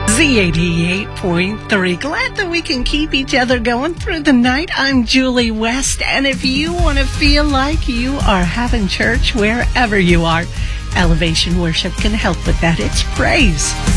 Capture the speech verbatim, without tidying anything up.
Z eighty-eight point three. Glad that we can keep each other going through the night. I'm Julie West, and if you want to feel like you are having church wherever you are, Elevation Worship can help with that. It's praise.